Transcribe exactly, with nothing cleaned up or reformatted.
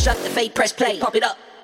shut the fade, press play, pop it up.